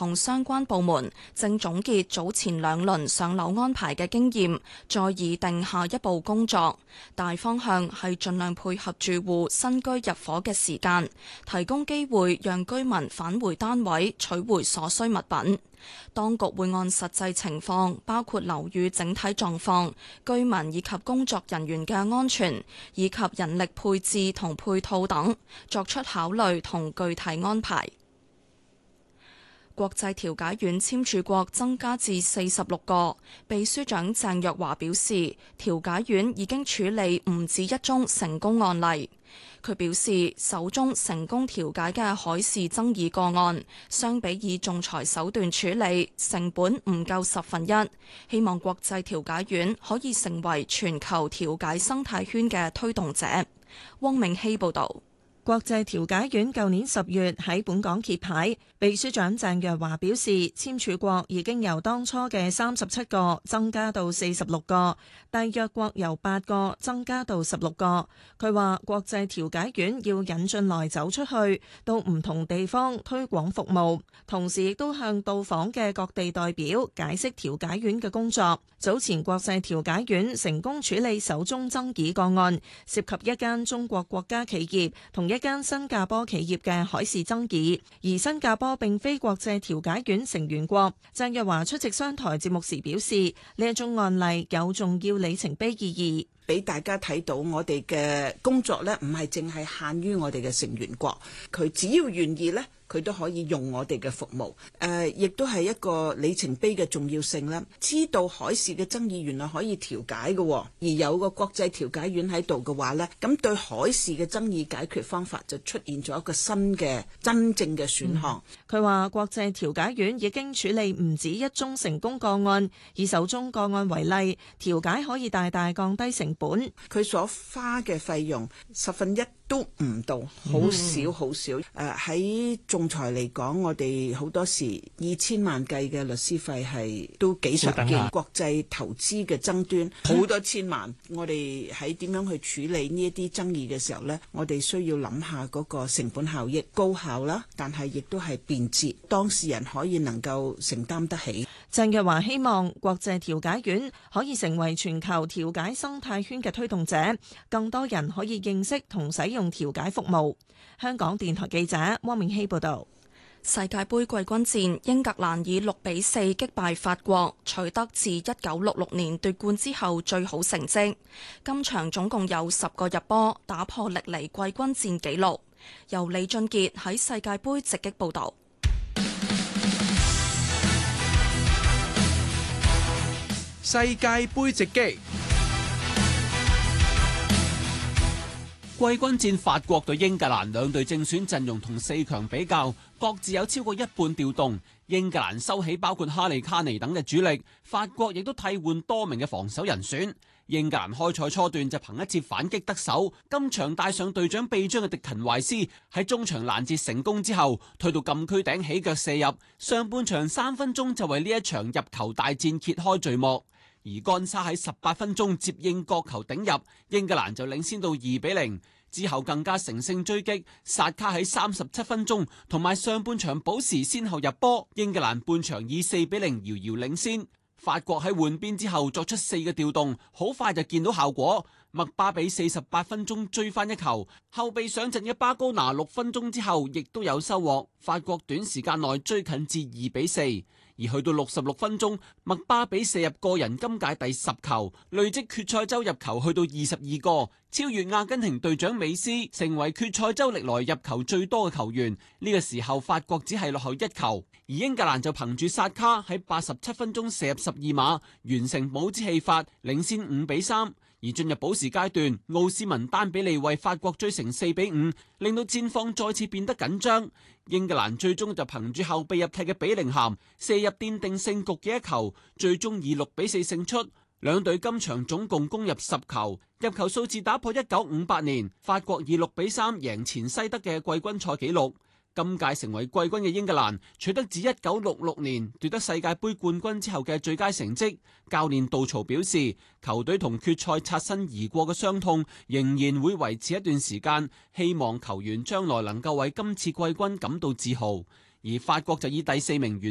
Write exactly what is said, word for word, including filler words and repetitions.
同相關部門正總結早前兩輪上樓安排嘅經驗，再擬定下一步工作。大方向係盡量配合住戶新居入伙嘅時間，提供機會讓居民返回單位取回所需物品。當局會按實際情況，包括樓宇整體狀況、居民以及工作人員嘅安全，以及人力配置同配套等，作出考慮同具體安排。國際調解院簽署國增加至四十六個，秘書長鄭若驊表示，調解院已經處理唔止一宗成功案例。佢表示，首宗成功調解嘅海事爭議個案，相比以仲裁手段處理，成本唔夠十分一。希望國際調解院可以成為全球調解生態圈嘅推動者。汪明希報導。 國際調解院舊年十月喺本港揭牌，秘書長鄭若驊表示，簽署國已經由當初嘅三十七個增加到四十六個，締約國由八個增加到十六個。佢話國際調解院要引進來走出去，到唔同地方推廣服務，同時亦都向到訪嘅各地代表解釋調解院嘅工作。早前國際調解院成功處理首宗爭議個案，涉及一間中國國家企業同一間新加坡企業嘅海事爭議，而新加坡並非國際調解院成員國。鄭若驊出席商台節目時表示，呢一宗案例有重要里程碑意義， 俾大家睇到我哋嘅工作呢，唔係淨係限於我哋嘅成員國，佢只要願意呢，佢都可以用我哋嘅服務。誒、呃，亦都係一個里程碑嘅重要性啦。知道海事嘅爭議原來可以調解嘅，而有個國際調解院喺度嘅話呢，咁對海事嘅爭議解決方法就出現咗一個新嘅真正嘅選項。 佢話、嗯、國際調解院已經處理唔止一宗成功個案，以首宗個案為例，調解可以大大降低成本。 佢所花嘅費用十分一都唔到，好少好少。誒、呃、喺仲裁嚟講，我哋好多時二千萬計嘅律師費係都幾常見。國際投資嘅爭端好多千萬，我哋喺點樣去處理呢一啲爭議嘅時候呢，我哋需要諗下嗰個成本效益高效啦，但係亦都係便捷，當事人可以能夠承擔得起。 鄭若驊希望國際調解院可以成為全球調解生態圈嘅推動者，更多人可以認識同使用調解服務。香港電台記者汪明希報道。 世界盃季軍戰，英格蘭以六比四擊敗法國，取得自一九六六年奪冠之後最好成績。今場總共有十個入波，打破歷嚟季軍戰紀錄。由李俊傑喺世界盃直擊報道。 世界盃直擊。季軍戰法國對英格蘭兩隊正選陣容同四強比較，各自有超過一半調動。英格蘭收起包括哈利卡尼等嘅主力，法國亦都替換多名嘅防守人選。英格蘭開賽初段就憑一次反擊得手，今場帶上隊長臂章嘅迪勤懷斯喺中場攔截成功之後，推到禁區頂起腳射入。上半場三分鐘就為呢一場入球大戰揭開序幕。而干沙喺十八分鐘接應角球頂入，英格蘭就領先到二比零。之後更加乘勝追擊，薩卡喺三十七分鐘同埋上半場補時先後入波，英格蘭半場以四比零遙遙領先。法國喺換邊之後作出四個調動，好快就見到效果。麥巴比四十八分鐘追翻一球，後備上陣嘅巴高拿六分鐘之後亦都有收穫，法國短時間內追近至二比四。而去到六十六分鐘，麥巴比射入個人今屆第十球，累積決賽周入球去到二十二個，超越阿根廷隊長美斯，成為決賽周歷來入球最多嘅球員。呢個時候法國只係落後一球，而英格蘭就憑住薩卡喺八十七分鐘射入十二碼，完成帽子戲法，領先五比三。而進入補時階段，奧斯文丹比利為法國追成四比五，令到戰況再次變得緊張。英格蘭最終就憑住後備入替嘅比寧咸射入奠定勝局嘅一球，最終以六比四勝出。兩隊今場總共攻入十球，入球數字打破一九五八年法國以六比三贏前西德嘅季軍賽紀錄。今屆成為季軍嘅英格蘭取得自一九六六年奪得世界盃冠軍之後嘅最佳成績。教練杜曹表示，球隊同決賽擦身而過嘅傷痛仍然會維持一段時間，希望球員將來能夠為今次季軍感到自豪。而法國就以第四名完